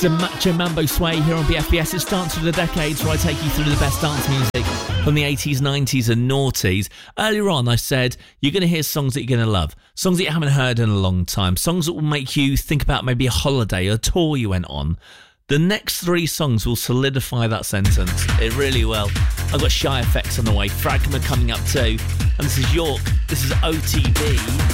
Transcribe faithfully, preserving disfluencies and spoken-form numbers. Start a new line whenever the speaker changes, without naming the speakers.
Macho Mambo Sway here on B F B S. It's Dance of the Decades, where I take you through the best dance music from the eighties, nineties and noughties. Earlier on I said you're going to hear songs that you're going to love, songs that you haven't heard in a long time, songs that will make you think about maybe a holiday, a tour you went on. The next three songs will solidify that sentence. It really will. I've got Shy Effects on the way, Fragma coming up too, and this is York, this is O T B.